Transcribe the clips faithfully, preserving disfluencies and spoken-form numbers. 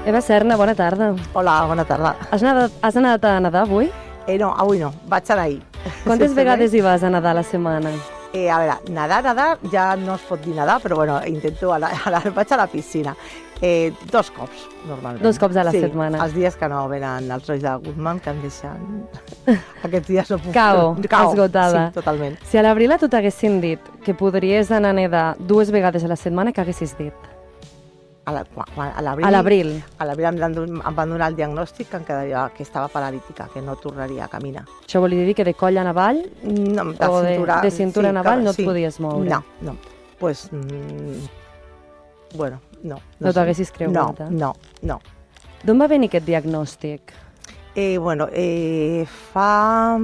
Eva Serna, bona tarda. Hola, bona tarda. Has anat, has anat a nedar avui? Eh, no, avui no, vaig anar ahir. Quantes sí, vegades hi vas a nedar a la setmana? Eh, a veure, nedar, nedar, ja no es pot dir nedar, però bueno, intento anar, anar vaig a la piscina. Eh, dos cops, normalment. Dos cops a la sí, setmana. Els dies que no venen els Reis de Goodman, que em deixen... Aquests dies no puc... Cau, Cau, esgotada. Sí, totalment. Si a l'abril a tu t'haguessin dit que podries anar a nedar dues vegades a la setmana, què haguessis dit? A l'abril... A l'abril. A l'abril em, em van donar el diagnòstic que em quedaria, que estava paralítica, que no tornaria a caminar. Això vol dir que de coll en avall no, de o cintura, de, de cintura sí, en avall que, no et sí. podies moure? No, no. Pues, mm, bueno, no. No, no t'haguessis cregut? No, eh? no, no. D'on va venir aquest diagnòstic? Eh, bueno, eh, fa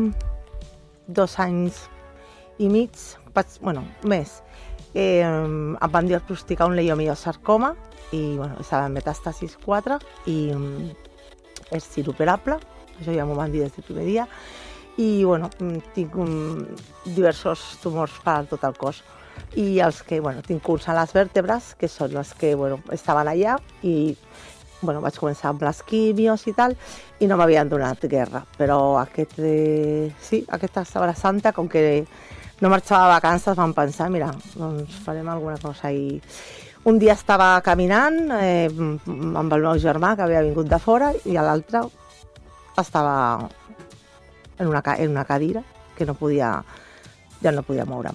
dos anys i mig, vaig, bueno, més, eh, em van diagnosticar un leiomiosarcoma i bueno, estava en metàstasis quatre i um, és inoperable, això ja m'ho van dir des del primer dia, i bueno, tinc um, diversos tumors per tot el cos i els que, bueno, tinc uns a les vèrtebres, que són els que, bueno, estaven allà i bueno, vaig començar amb les quimios i tal, i no m'havien donat guerra, però aquest, eh, sí, aquesta Setmana Santa, com que no marxava a vacances, vam pensar, mira, doncs farem alguna cosa. I un dia estava caminant eh, amb el meu germà, que havia vingut de fora, i l'altre estava en una, en una cadira que no podia, ja no podia moure.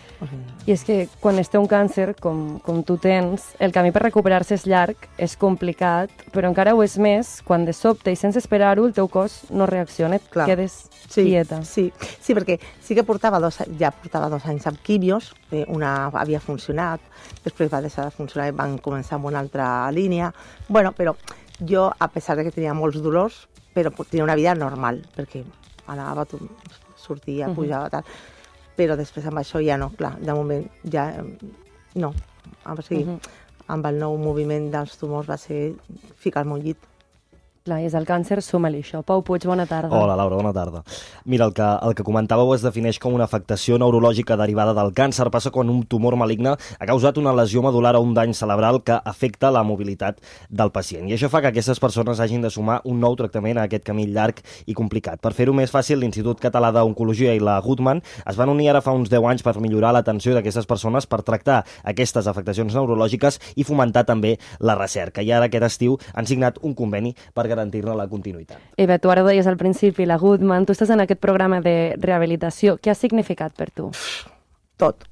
I és que quan es té un càncer, com, com tu tens, el camí per recuperar-se és llarg, és complicat, però encara ho és més quan de sobte i sense esperar-ho el teu cos no reacciona, et Clar. quedes sí, quieta. Sí, sí, perquè sí que portava dos, ja portava dos anys amb quimios, eh, una havia funcionat, després va deixar de funcionar i van començar amb una altra línia. Bueno, però jo, a pesar de que tenia molts dolors, però tenia una vida normal, perquè anava, sortia, pujava, tal. Però després amb això ja no, clar, de moment ja no. O sigui, uh-huh. amb el nou moviment dels tumors va ser ficar-me un llit. Clar, és el càncer, suma-li això. Pau Puig, bona tarda. Hola, Laura, bona tarda. Mira, el que, el que comentàveu es defineix com una afectació neurològica derivada del càncer. Passa quan un tumor maligne ha causat una lesió medular o un dany cerebral que afecta la mobilitat del pacient. I això fa que aquestes persones hagin de sumar un nou tractament a aquest camí llarg i complicat. Per fer-ho més fàcil, l'Institut Català d'Oncologia i la Goodman es van unir ara fa uns deu anys per millorar l'atenció d'aquestes persones, per tractar aquestes afectacions neurològiques i fomentar també la recerca. I ara aquest estiu han signat un conveni per garantir-ne la continuïtat. Eva, tu ara ho deies al principi, la Goodman, tu estàs en aquest programa de rehabilitació. Què ha significat per tu? Tot.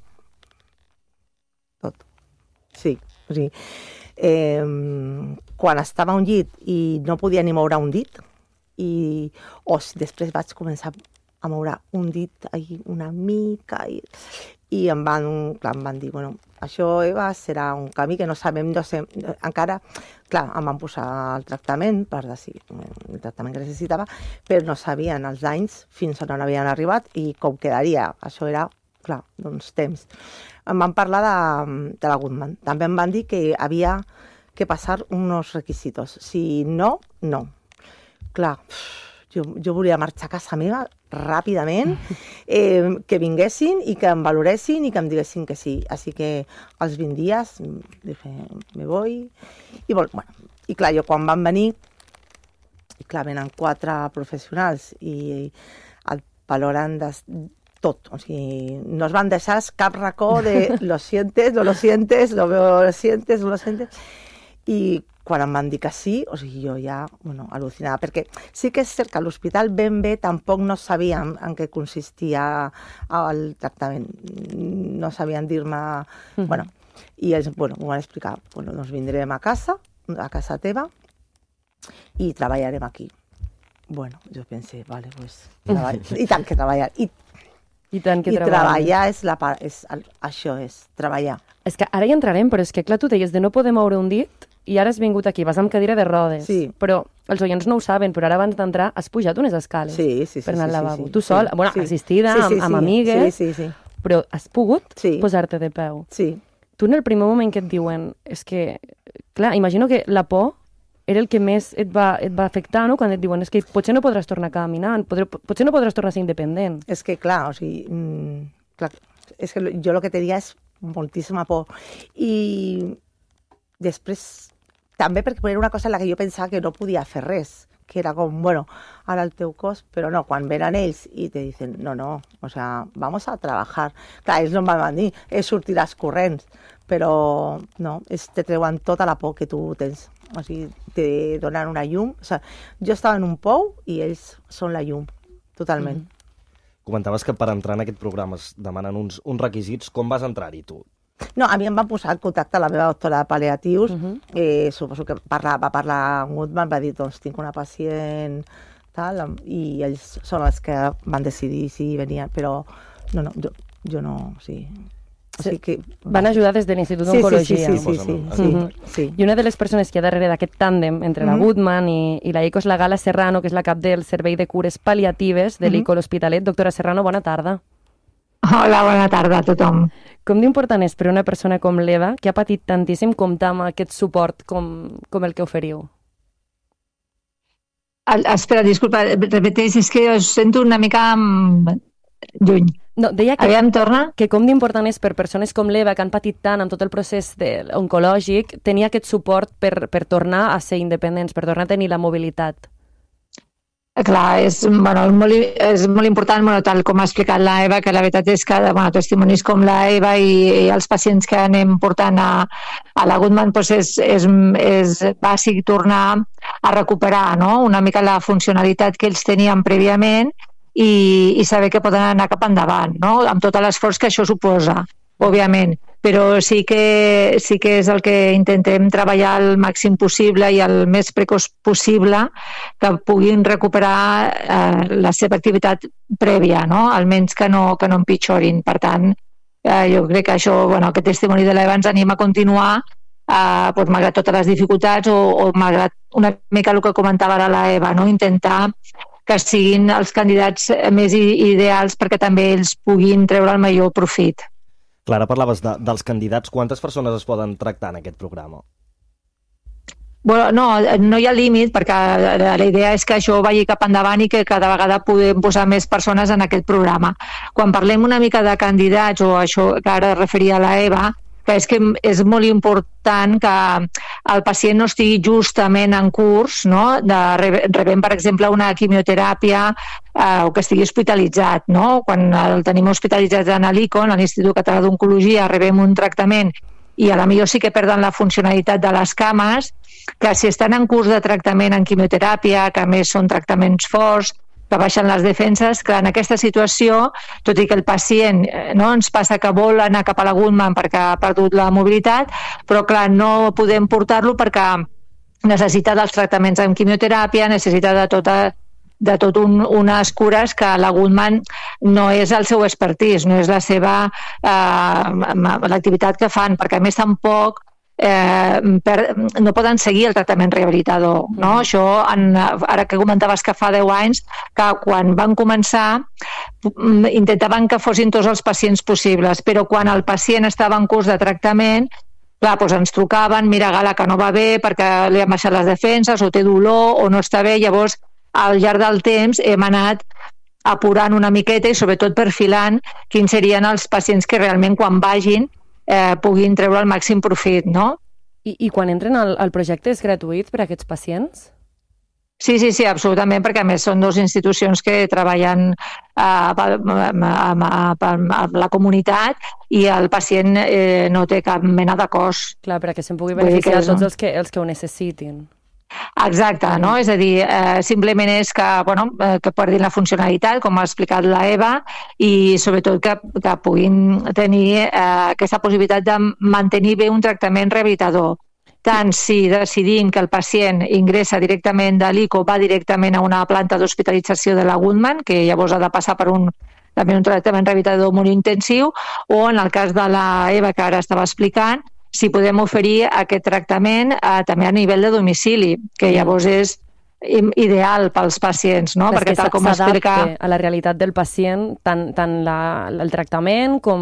Tot. Sí. O sigui, eh, quan estava a un llit i no podia ni moure un dit, i o si després vaig començar a moure un dit ai, una mica, i, i em van, clar, em van dir, bueno, això, Eva, serà un camí que no sabem, no sé, encara, clar, em van posar el tractament, per decidir, el tractament que necessitava, però no sabien els danys fins on havien arribat i com quedaria. Això era, clar, doncs temps. Em van parlar de, de la Goodman. També em van dir que havia que passar uns requisitos. Si no, no. Clar, jo, jo volia marxar a casa meva ràpidament, eh, que vinguessin i que em valoressin i que em diguessin que sí. Així que als vint dies dije, me voy. I, bueno, i clar, jo quan van venir, i clar, venen quatre professionals i el valoren de tot. O sigui, no es van deixar cap racó de lo sientes, no lo sientes, lo veo, lo sientes, no lo sientes. I quan em van dir que sí, o sigui, jo ja, bueno, al·lucinada, perquè sí que és cert que a l'hospital ben bé tampoc no sabíem en què consistia el tractament. No sabien dir-me... Uh-huh. Bueno, i ells, bueno, m'ho van explicar. Bueno, doncs vindrem a casa, a casa teva, i treballarem aquí. Bueno, jo pensé, vale, pues, treball... i tant que treballar. I, I tant que i treballar. treballar és la part... És, això és, treballar. És que ara hi entrarem, però és que, clar, tu deies de no poder moure un dit i ara has vingut aquí, vas amb cadira de rodes. Sí. Però els oients no ho saben, però ara abans d'entrar has pujat unes escales sí, sí, sí, per anar al sí, lavabo. sí, sí. Tu sol, sí, bueno, sí. assistida, sí, sí, amb, sí, amb amigues, sí, sí, sí. però has pogut sí. posar-te de peu. Sí. Tu en el primer moment que et diuen, és que, clar, imagino que la por era el que més et va, et va afectar, no? Quan et diuen, és que potser no podràs tornar a caminar, potser, potser no podràs tornar a ser independent. És que, clar, o sigui, mmm, clar, és que jo el que tenia és moltíssima por. I després també perquè era una cosa en la que jo pensava que no podia fer res, que era com, bueno, ara el teu cos, però no, quan venen ells i te dicen, no, no, o sea, vamos a trabajar. Clar, ells no em van dir, és sortir als corrents, però no, és, te treuen tota la por que tu tens. O sigui, te donen una llum. O sigui, jo estava en un pou i ells són la llum, totalment. Mm-hmm. Comentaves que per entrar en aquest programa es demanen uns, uns requisits. Com vas entrar-hi, tu? No, a mi em va posar en contacte la meva doctora de pal·liatius. Uh-huh. eh, suposo que parla, va parlar amb Goodman, va dir, doncs tinc una pacient, tal, i ells són els que van decidir si venien, però no, no, jo, jo no, sí... O sigui que... Van ajudar des de l'Institut d'Oncologia. Sí, sí, sí, sí, sí, sí, uh-huh. sí. I una de les persones que hi ha darrere d'aquest tàndem entre uh-huh. la Goodman i, i la I C O és la Gala Serrano, que és la cap del Servei de Cures Pal·liatives de uh-huh. l'I C O l'Hospitalet. Doctora Serrano, bona tarda. Hola, bona tarda a tothom. Com d'important és per una persona com l'Eva, que ha patit tantíssim, comptar amb aquest suport com, com el que oferiu? El, espera, disculpa, repeteix, és que us sento una mica lluny. No, deia que, Aviam, torna. que com d'important és per persones com l'Eva, que han patit tant amb tot el procés de, oncològic, tenir aquest suport per, per tornar a ser independents, per tornar a tenir la mobilitat. Clar, és, bueno, molt, és molt important, bueno, tal com ha explicat la Eva, que la veritat és que bueno, testimonis com la Eva i, i els pacients que anem portant a, a la Goodman doncs és, és, és bàsic tornar a recuperar, no?, una mica la funcionalitat que ells tenien prèviament i, i saber que poden anar cap endavant, no?, amb tot l'esforç que això suposa, òbviament. Però sí que, sí que és el que intentem treballar el màxim possible i el més precoç possible que puguin recuperar eh, la seva activitat prèvia, no?, almenys que no, que no empitjorin. Per tant, eh, jo crec que això, bueno, aquest testimoni de l'Eva ens anima a continuar, eh, doncs, malgrat totes les dificultats o, o malgrat una mica el que comentava ara la Eva, no?, intentar que siguin els candidats més ideals perquè també ells puguin treure el major profit. Clara, parlaves de, dels candidats. Quantes persones es poden tractar en aquest programa? Bueno, no, no hi ha límit, perquè la idea és que això vagi cap endavant i que cada vegada podem posar més persones en aquest programa. Quan parlem una mica de candidats, o això que ara referia a la Eva, que és que és molt important que el pacient no estigui justament en curs, no?, de rebent, per exemple, una quimioteràpia eh, o que estigui hospitalitzat, no? Quan el tenim hospitalitzat en l'I C O, en l'Institut Català d'Oncologia, rebem un tractament i a la millor sí que perden la funcionalitat de les cames, que si estan en curs de tractament en quimioteràpia, que a més són tractaments forts, que baixen les defenses, que en aquesta situació, tot i que el pacient no ens passa que vol anar cap a la Goodman perquè ha perdut la mobilitat, però clar, no podem portar-lo perquè necessita dels tractaments amb quimioteràpia, necessita de tota de tot un, unes cures que la Goodman no és el seu expertise, no és la seva eh, l'activitat que fan, perquè a més tampoc Eh, per, no poden seguir el tractament rehabilitador, no? Mm. Això, en, ara que comentaves que fa deu anys, que quan van començar intentaven que fossin tots els pacients possibles, però quan el pacient estava en curs de tractament, clar, doncs ens trucaven, mira, Gala, que no va bé perquè li han baixat les defenses, o té dolor, o no està bé. Llavors, al llarg del temps hem anat apurant una miqueta i sobretot perfilant quins serien els pacients que realment quan vagin Eh, puguin treure el màxim profit, no? I, i quan entren al, al projecte és gratuït per a aquests pacients? Sí, sí, sí, absolutament, perquè a més són dues institucions que treballen eh, amb la comunitat i el pacient eh, no té cap mena de cost. Clar, perquè se'n pugui beneficiar tots els que, els que ho necessitin. Exacte, no? És a dir, eh, simplement és que, bueno, eh, que perdin la funcionalitat, com ha explicat la Eva, i sobretot que, que puguin tenir eh, aquesta possibilitat de mantenir bé un tractament rehabilitador. Tant si decidim que el pacient ingressa directament de l'I C O, va directament a una planta d'hospitalització de la Goodman, que llavors ha de passar per un, també un tractament rehabilitador molt intensiu, o en el cas de la Eva, que ara estava explicant, si podem oferir aquest tractament eh, també a nivell de domicili, que llavors és ideal pels pacients, no? Perquè tal com s'adapta explica a la realitat del pacient, tant, tant la, el tractament com